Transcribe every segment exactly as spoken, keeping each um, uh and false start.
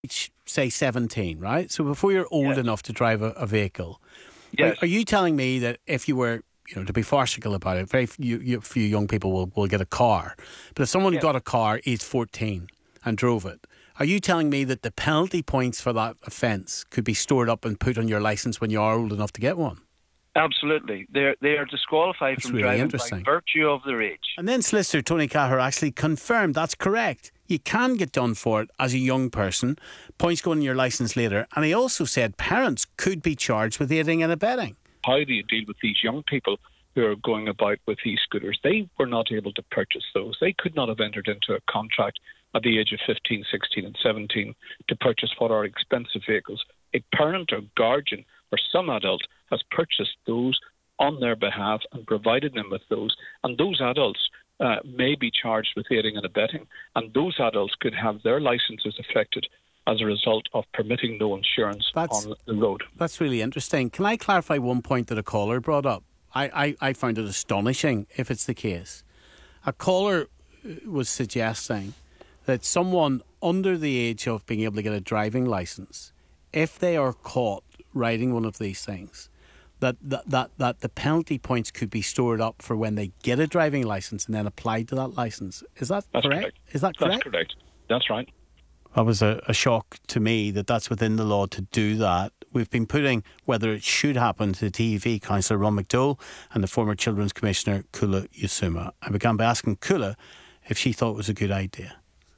say seventeen, right? So before you're old Yes. enough to drive a, a vehicle, Yes. are, are you telling me that if you were, you know, to be farcical about it, very few, you, few young people will, will get a car, but if someone Yes. got a car aged fourteen and drove it, are you telling me that the penalty points for that offence could be stored up and put on your licence when you are old enough to get one? Absolutely. They're, they are disqualified That's from really driving interesting. by virtue of their age. And then solicitor Tony Cahir actually confirmed that's correct. You can get done for it as a young person. Points go on your licence later. And he also said parents could be charged with aiding and abetting. How do you deal with these young people who are going about with e-scooters? They were not able to purchase those. They could not have entered into a contract at the age of fifteen, sixteen and seventeen to purchase what are expensive vehicles. A parent or guardian or some adult has purchased those on their behalf and provided them with those. And those adults uh, may be charged with aiding and abetting. And those adults could have their licences affected as a result of permitting no insurance That's, on the road. That's really interesting. Can I clarify one point that a caller brought up? I, I, I found it astonishing if it's the case. A caller was suggesting that someone under the age of being able to get a driving licence, if they are caught riding one of these things, that, that, that, that the penalty points could be stored up for when they get a driving licence and then applied to that licence. Is that That's correct? correct. Is that correct? That's correct. That's right. That was a, a shock to me that that's within the law to do that. We've been putting whether it should happen to the T E V councillor Ron McDowell and the former Children's Commissioner Kula Yusuma. I began by asking Kula if she thought it was a good idea.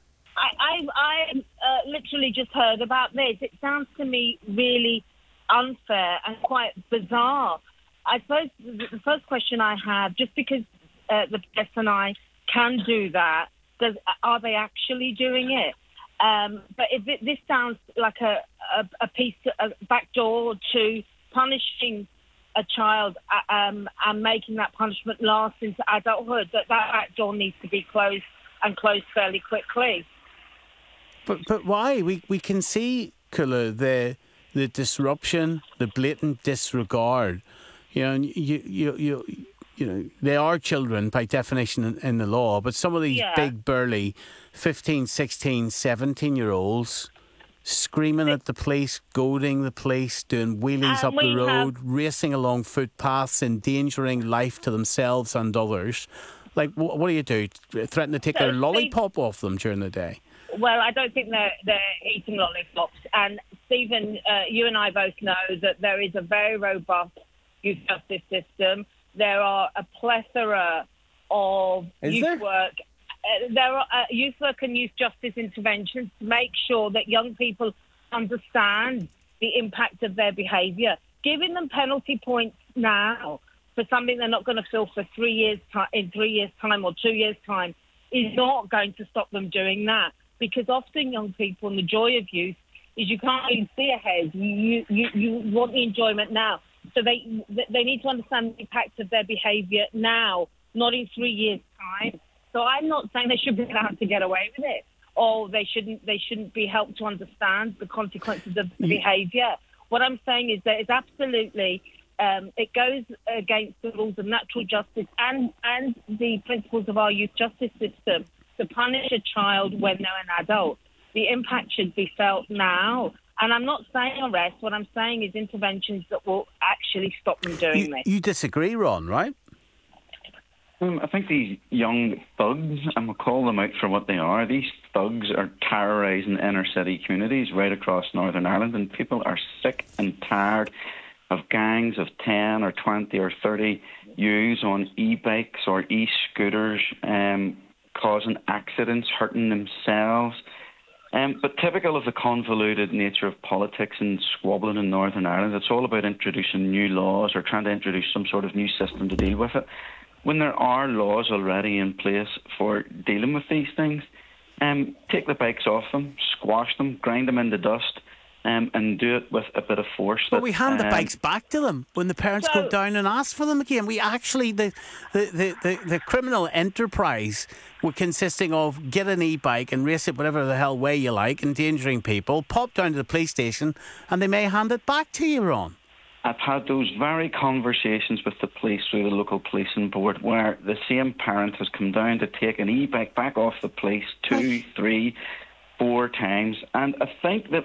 I, I, I uh, literally just heard about this. It sounds to me really unfair and quite bizarre. I suppose the first question I have, just because uh, the P S and I can do that, does are they actually doing it? Um, but if it, this sounds like a, a, a piece, a backdoor to punishing a child uh, um, and making that punishment last into adulthood, that that backdoor needs to be closed and closed fairly quickly. But but why? We we can see, Kula, the the disruption, the blatant disregard. You know, you you you you know, they are children by definition in, in the law, but some of these Yeah. big burly fifteen, sixteen, seventeen year olds screaming at the police, goading the police, doing wheelies And up the we road, have- racing along footpaths, endangering life to themselves and others. Like, wh- what do you do? Threaten to take So, their Steve- lollipop off them during the day? Well, I don't think they're, they're eating lollipops. And Stephen, uh, you and I both know that there is a very robust youth justice system. There are a plethora of Is youth there? work. Uh, there are uh, youth work and youth justice interventions to make sure that young people understand the impact of their behaviour. Giving them penalty points now for something they're not going to feel for three years ti- in three years' time or two years' time is not going to stop them doing that. Because often young people, and the joy of youth is you can't even see ahead. You you you want the enjoyment now. So they they need to understand the impact of their behaviour now, not in three years' time. So I'm not saying they should be allowed to get away with it, or they shouldn't they shouldn't be helped to understand the consequences of the behaviour. What I'm saying is that it's absolutely um, it goes against the rules of natural justice and and the principles of our youth justice system to punish a child when they're an adult. The impact should be felt now. And I'm not saying arrest. What I'm saying is interventions that will actually stop them doing You, this. you disagree, Ron, right? Um, I think these young thugs, and we'll call them out for what they are, these thugs are terrorising inner city communities right across Northern Ireland, and people are sick and tired of gangs of ten or twenty or thirty youths on e-bikes or e-scooters um, causing accidents, hurting themselves. Um, but typical of the convoluted nature of politics and squabbling in Northern Ireland, it's all about introducing new laws or trying to introduce some sort of new system to deal with it. When there are laws already in place for dealing with these things, um, take the bikes off them, squash them, grind them into dust, um, and do it with a bit of force. But that, we hand the um, bikes back to them when the parents So- go down and ask for them again. We actually, the the, the, the, the criminal enterprise were consisting of get an e-bike and race it whatever the hell way you like, endangering people, pop down to the police station, and they may hand it back to you, Ron. I've had those very conversations with the police through the local policing board where the same parent has come down to take an e-bike back off the police two, three, four times. And I think that